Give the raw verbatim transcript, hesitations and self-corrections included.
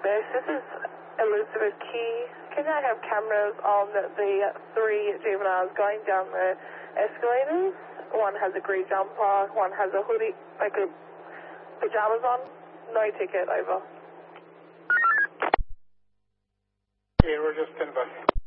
Base, this is Elizabeth Key. Can I have cameras on the, the three juveniles going down the escalators? One has a grey jumper, one has a hoodie, like a pajamas on. No ticket, over. Yeah, we're just in bus.